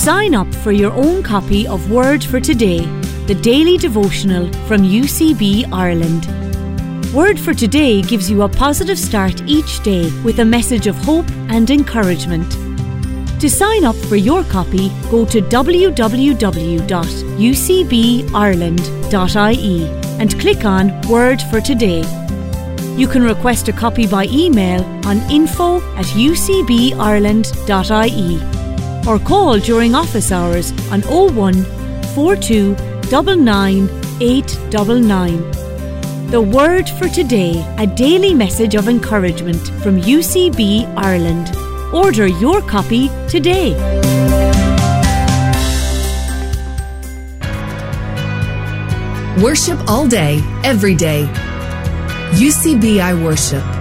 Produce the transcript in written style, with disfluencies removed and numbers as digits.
Sign up for your own copy of Word for Today, the daily devotional from UCB Ireland. Word for Today gives you a positive start each day with a message of hope and encouragement. To sign up for your copy, go to www.ucbireland.ie and click on Word for Today. You can request a copy by email on info@ucbireland.ie or call during office hours on 01 42 99 899. The Word for Today, a daily message of encouragement from UCB Ireland. Order your copy today. Worship all day, every day. UCBI Worship.